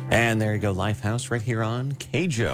And there you go, Lifehouse right here on KJO.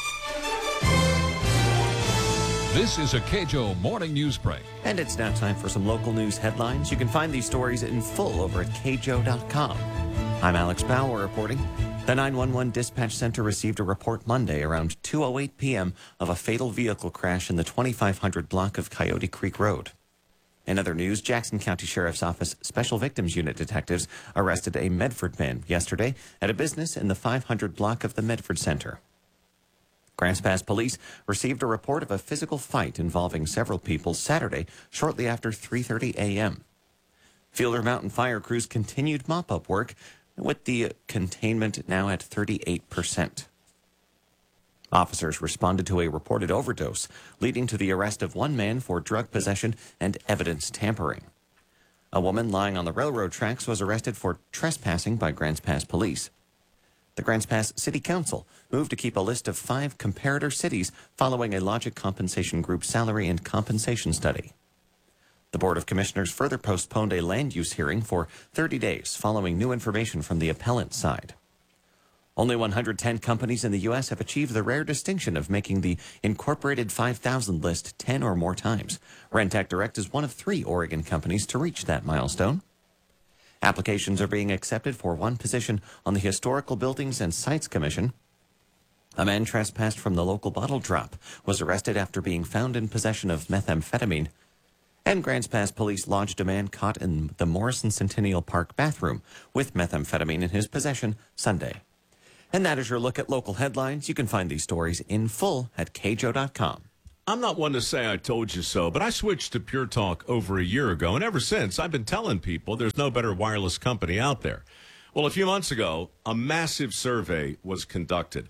This is a KJO Morning News Break. And it's now time for some local news headlines. You can find these stories in full over at kjo.com. I'm Alex Bauer reporting. The 911 dispatch center received a report Monday around 2:08 p.m. of a fatal vehicle crash in the 2500 block of Coyote Creek Road. In other news, Jackson County Sheriff's Office Special Victims Unit detectives arrested a Medford man yesterday at a business in the 500 block of the Medford Center. Grants Pass Police received a report of a physical fight involving several people Saturday shortly after 3:30 a.m. Fielder Mountain Fire crews continued mop-up work with the containment now at 38%. Officers responded to a reported overdose, leading to the arrest of one man for drug possession and evidence tampering. A woman lying on the railroad tracks was arrested for trespassing by Grants Pass Police. The Grants Pass City Council moved to keep a list of 5 comparator cities following a Logic Compensation Group salary and compensation study. The Board of Commissioners further postponed a land use hearing for 30 days following new information from the appellant side. Only 110 companies in the U.S. have achieved the rare distinction of making the Incorporated 5,000 list 10 or more times. Rentec Direct is one of 3 Oregon companies to reach that milestone. Applications are being accepted for one position on the Historical Buildings and Sites Commission. A man trespassed from the local bottle drop was arrested after being found in possession of methamphetamine. And Grants Pass Police lodged a man caught in the Morrison Centennial Park bathroom with methamphetamine in his possession Sunday. And that is your look at local headlines. You can find these stories in full at kjo.com. I'm not one to say I told you so, but I switched to Pure Talk over a year ago, and ever since, I've been telling people there's no better wireless company out there. Well, a few months ago, a massive survey was conducted.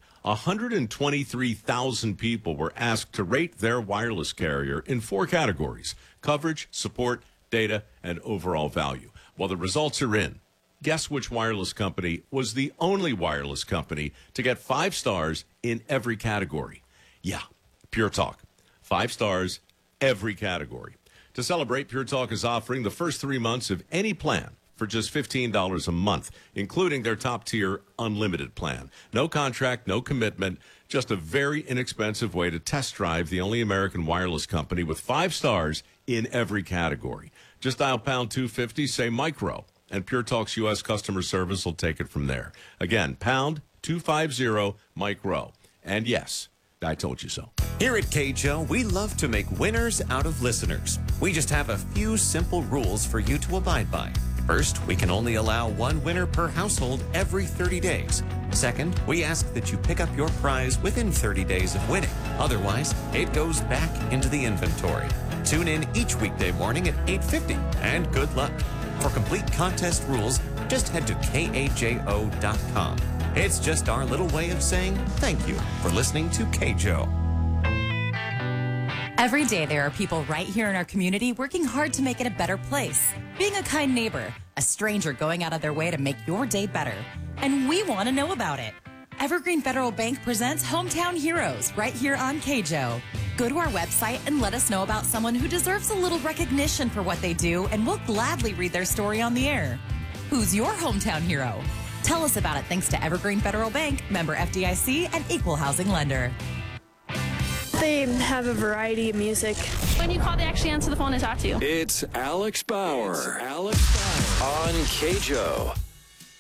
123,000 people were asked to rate their wireless carrier in 4 categories: coverage, support, data, and overall value. Well, the results are in. Guess which wireless company was the only wireless company to get 5 stars in every category? Yeah, Pure Talk. 5 stars, every category. To celebrate, Pure Talk is offering the first 3 months of any plan for just $15 a month, including their top-tier unlimited plan. No contract, no commitment, just a very inexpensive way to test drive the only American wireless company with 5 stars in every category. Just dial pound 250, say micro, and Pure Talk's U.S. customer service will take it from there. Again, pound 250 micro. And yes, I told you so. Here at KJO, we love to make winners out of listeners. We just have a few simple rules for you to abide by. First, we can only allow 1 winner per household every 30 days. Second, we ask that you pick up your prize within 30 days of winning. Otherwise, it goes back into the inventory. Tune in each weekday morning at 8:50, and good luck. For complete contest rules, just head to kajo.com. It's just our little way of saying thank you for listening to KJO. Every day there are people right here in our community working hard to make it a better place. Being a kind neighbor, a stranger going out of their way to make your day better. And we want to know about it. Evergreen Federal Bank presents Hometown Heroes right here on KJO. Go to our website and let us know about someone who deserves a little recognition for what they do, and we'll gladly read their story on the air. Who's your hometown hero? Tell us about it thanks to Evergreen Federal Bank, member FDIC, and equal housing lender. They have a variety of music. When you call, they actually answer the phone and talk to you. It's Alex Bauer. On KJO.